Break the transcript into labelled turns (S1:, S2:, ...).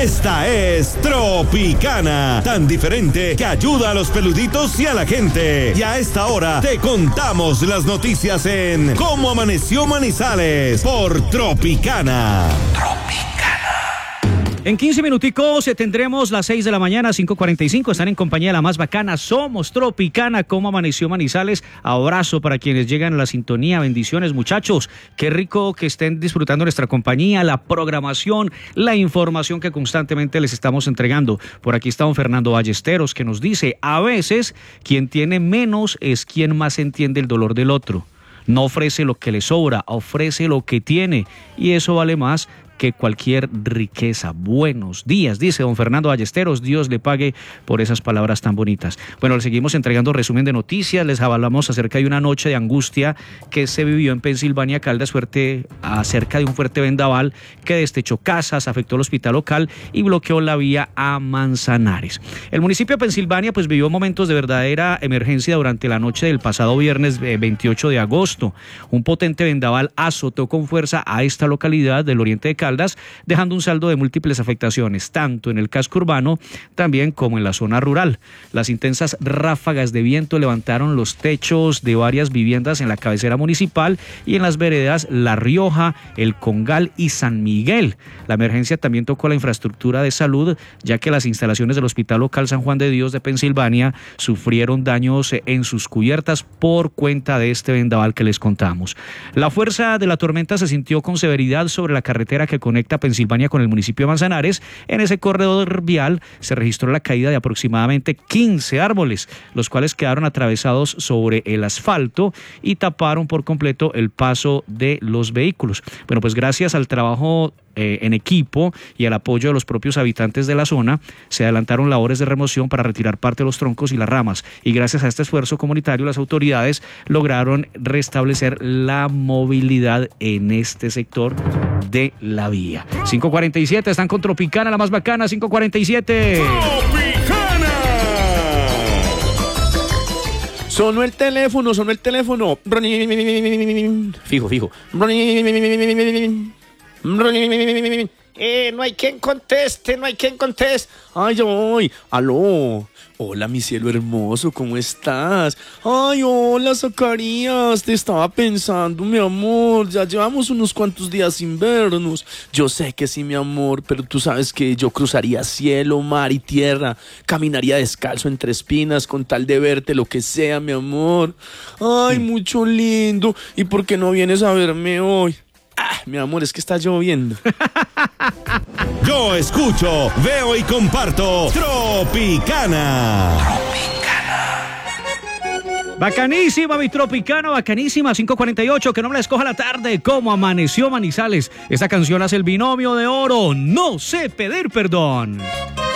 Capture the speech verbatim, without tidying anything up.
S1: Esta es Tropicana, tan diferente que ayuda a los peluditos y a la gente. Y a esta hora te contamos las noticias en Cómo Amaneció Manizales por Tropicana. Tropicana.
S2: En quince minuticos tendremos las seis de la mañana, cinco cuarenta y cinco. Están en compañía de la más bacana. Somos Tropicana. ¿Cómo amaneció Manizales? Abrazo para quienes llegan a la sintonía. Bendiciones, muchachos. Qué rico que estén disfrutando nuestra compañía, la programación, la información que constantemente les estamos entregando. Por aquí está don Fernando Ballesteros, que nos dice: a veces quien tiene menos es quien más entiende el dolor del otro. No ofrece lo que le sobra, ofrece lo que tiene. Y eso vale más que cualquier riqueza. Buenos días, dice don Fernando Ballesteros. Dios le pague por esas palabras tan bonitas. Bueno, le seguimos entregando resumen de noticias. Les hablamos acerca de una noche de angustia que se vivió en Pensilvania, Caldas, fuerte, acerca de un fuerte vendaval que destechó casas, afectó el hospital local y bloqueó la vía a Manzanares. El municipio de Pensilvania pues vivió momentos de verdadera emergencia durante la noche del pasado viernes veintiocho de agosto. Un potente vendaval azotó con fuerza a esta localidad del oriente de Caldas, Caldas, dejando un saldo de múltiples afectaciones, tanto en el casco urbano también como en la zona rural. Las intensas ráfagas de viento levantaron los techos de varias viviendas en la cabecera municipal y en las veredas La Rioja, El Congal y San Miguel. La emergencia también tocó la infraestructura de salud, ya que las instalaciones del Hospital Local San Juan de Dios de Pensilvania sufrieron daños en sus cubiertas por cuenta de este vendaval que les contamos. La fuerza de la tormenta se sintió con severidad sobre la carretera que conecta Pensilvania con el municipio de Manzanares. En ese corredor vial se registró la caída de aproximadamente quince árboles, los cuales quedaron atravesados sobre el asfalto y taparon por completo el paso de los vehículos. Bueno, pues gracias al trabajo Eh, en equipo y al apoyo de los propios habitantes de la zona, se adelantaron labores de remoción para retirar parte de los troncos y las ramas, y gracias a este esfuerzo comunitario las autoridades lograron restablecer la movilidad en este sector de la vía. cinco cuarenta y siete, están con Tropicana, la más bacana. Cinco cuarenta y siete.
S3: ¡Tropicana! Sonó el teléfono, sonó el teléfono. Fijo, fijo. Eh, no hay quien conteste, no hay quien conteste. Ay, ay, aló. Hola, mi cielo hermoso, ¿cómo estás? Ay, hola, Zacarías, te estaba pensando, mi amor. Ya llevamos unos cuantos días sin vernos. Yo sé que sí, mi amor, pero tú sabes que yo cruzaría cielo, mar y tierra. Caminaría descalzo entre espinas con tal de verte, lo que sea, mi amor. Ay, mucho lindo. ¿Y por qué no vienes a verme hoy? Ah, mi amor, es que está lloviendo.
S1: Yo escucho, veo y comparto Tropicana. Tropicana.
S2: Bacanísima, mi Tropicana, bacanísima. Cinco cuarenta y ocho, que no me la escoja la tarde. ¿Cómo amaneció Manizales? Esta canción hace el binomio de oro. No sé pedir perdón.